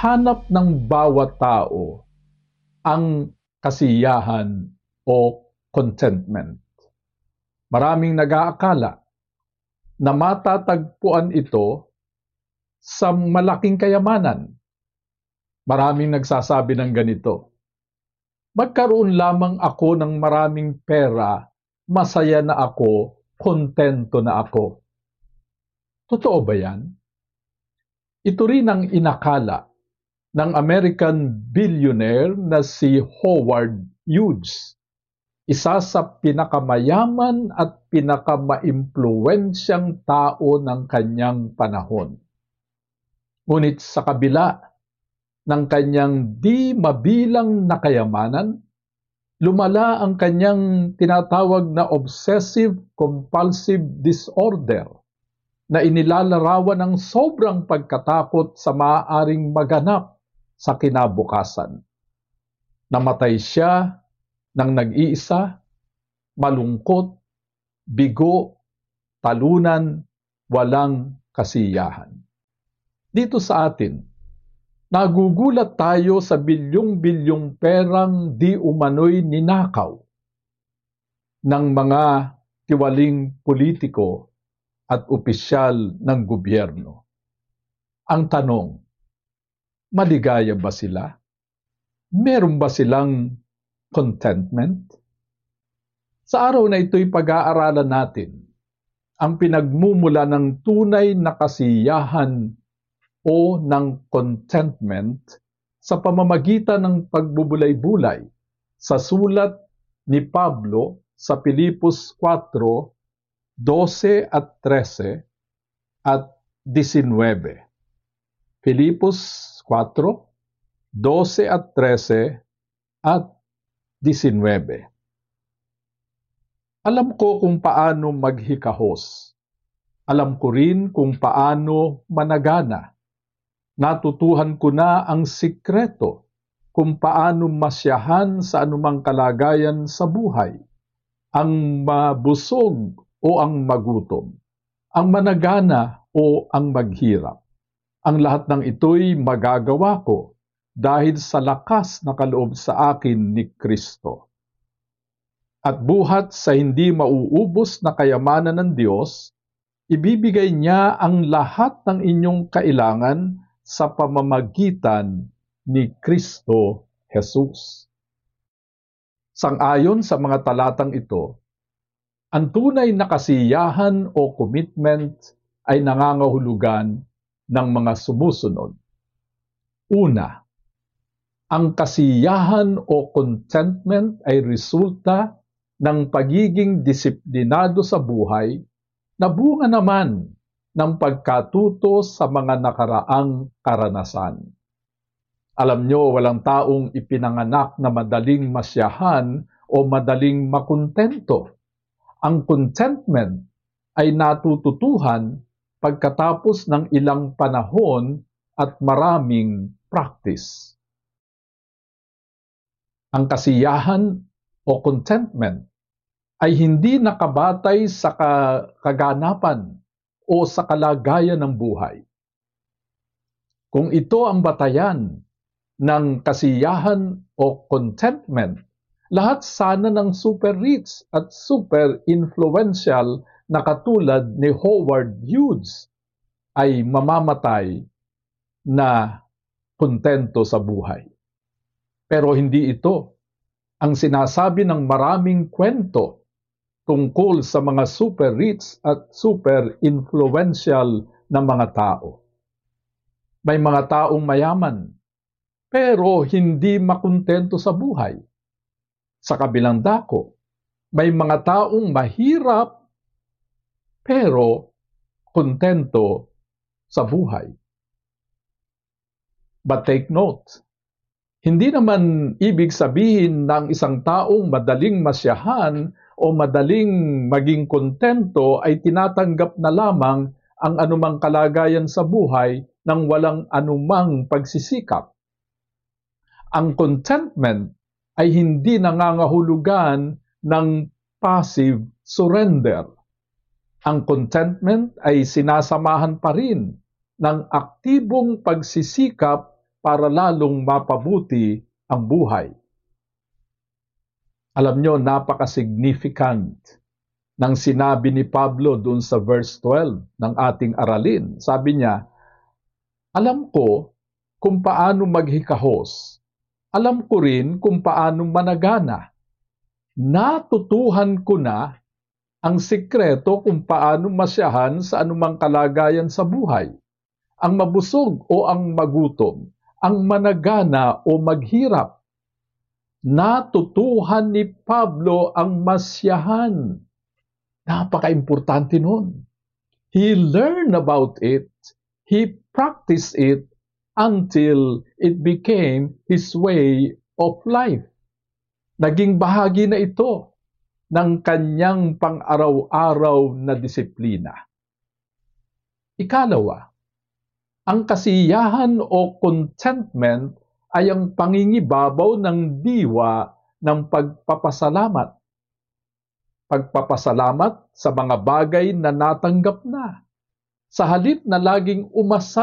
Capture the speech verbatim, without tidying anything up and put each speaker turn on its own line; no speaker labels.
hanap ng bawat tao ang kasiyahan o contentment. Maraming nag-aakala na matatagpuan ito sa malaking kayamanan. Maraming nagsasabi ng ganito, magkaroon lamang ako ng maraming pera, masaya na ako, kontento na ako. Totoo ba yan? Ito rin ang inakala ng American billionaire na si Howard Hughes, isa sa pinakamayaman at pinakamaimpluwensyang tao ng kanyang panahon. Ngunit sa kabila ng kanyang di mabilang na kayamanan, lumala ang kanyang tinatawag na obsessive-compulsive disorder na inilalarawan ng sobrang pagkatakot sa maaaring maganap sa kinabukasan. Namatay siya ng nag-iisa, malungkot, bigo, talunan, walang kasiyahan. Dito sa atin, nagugulat tayo sa bilyong-bilyong perang di umano'y ninakaw ng mga tiwaling politiko at opisyal ng gobyerno. Ang tanong, maligaya ba sila? Meron ba silang contentment? Sa araw na ito'y pag-aaralan natin ang pinagmumula ng tunay na kasiyahan o ng contentment sa pamamagitan ng pagbubulay-bulay sa sulat ni Pablo sa Filipos four, twelve at thirteen at nineteen. Filipos four, twelve at thirteen at nineteen. Alam ko kung paano maghikahos. Alam ko rin kung paano managana. Natutuhan ko na ang sikreto kung paano masyahan sa anumang kalagayan sa buhay, ang mabusog o ang magutom, ang managana o ang maghirap. Ang lahat ng ito'y magagawa ko dahil sa lakas na kaloob sa akin ni Kristo. At buhat sa hindi mauubos na kayamanan ng Diyos, ibibigay niya ang lahat ng inyong kailangan sa pamamagitan ni Kristo Jesus. Sang-ayon sa mga talatang ito, ang tunay na kasiyahan o commitment ay nangangahulugan ng mga sumusunod. Una, ang kasiyahan o contentment ay resulta ng pagiging disiplinado sa buhay na bunga naman ng pagkatuto sa mga nakaraang karanasan. Alam nyo, walang taong ipinanganak na madaling masyahan o madaling makontento. Ang contentment ay natututuhan pagkatapos ng ilang panahon at maraming practice. Ang kasiyahan o contentment ay hindi nakabatay sa kaganapan o sa kalagayan ng buhay. Kung ito ang batayan ng kasiyahan o contentment, lahat sana ng super rich at super influential na katulad ni Howard Hughes ay mamamatay na kontento sa buhay. Pero hindi ito ang sinasabi ng maraming kwento tungkol sa mga super rich at super influential na mga tao. May mga taong mayaman, pero hindi makontento sa buhay. Sa kabilang dako, may mga taong mahirap, pero kontento sa buhay. But take note, hindi naman ibig sabihin ng isang taong madaling masyahan o madaling maging kontento ay tinatanggap na lamang ang anumang kalagayan sa buhay ng walang anumang pagsisikap. Ang contentment ay hindi nangangahulugan ng passive surrender. Ang contentment ay sinasamahan pa rin ng aktibong pagsisikap para lalong mapabuti ang buhay. Alam nyo, napaka-significant ng sinabi ni Pablo dun sa verse twelve ng ating aralin. Sabi niya, alam ko kung paano maghikahos. Alam ko rin kung paano managana. Natutuhan ko na ang sikreto kung paano masyahan sa anumang kalagayan sa buhay. Ang mabusog o ang magutom, ang managana o maghirap. Natutuhan ni Pablo ang masyahan. Napaka-importante nun. He learned about it. He practiced it until it became his way of life. Naging bahagi na ito ng kanyang pang-araw-araw na disiplina. Ikalawa, ang kasiyahan o contentment ay ang pangingibabaw ng diwa ng pagpapasalamat. Pagpapasalamat sa mga bagay na natanggap na. Sa halip na laging umasa